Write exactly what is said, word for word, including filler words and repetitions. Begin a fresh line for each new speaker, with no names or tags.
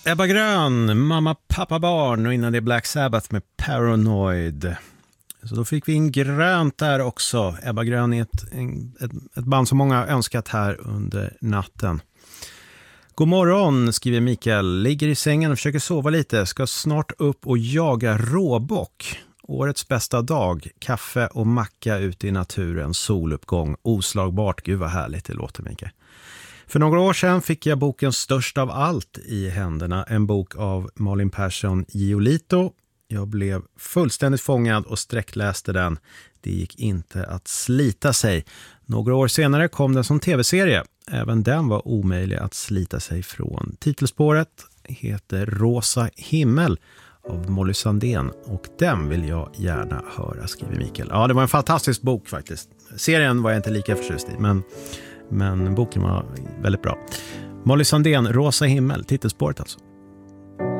Ebba Grön, Mamma, pappa, barn, och innan det Black Sabbath med Paranoid. Så då fick vi in grönt där också. Ebba Grön är ett, ett, ett band som många har önskat här under natten. God morgon, skriver Mikael. Ligger i sängen och försöker sova lite. Ska snart upp och jaga råbock. Årets bästa dag. Kaffe och macka ute i naturen. Soluppgång. Oslagbart. Gud vad härligt det låter, Mikael. För några år sedan fick jag boken Störst av allt i händerna. En bok av Malin Persson Giolito. Jag blev fullständigt fångad och sträckläste den. Det gick inte att slita sig. Några år senare kom den som tv-serie. Även den var omöjlig att slita sig från. Titelspåret heter Rosa himmel av Molly Sandén. Och den vill jag gärna höra, skriver Mikael. Ja, det var en fantastisk bok faktiskt. Serien var jag inte lika förtjust i, men, men boken var väldigt bra. Molly Sandén, Rosa himmel, titelspåret alltså.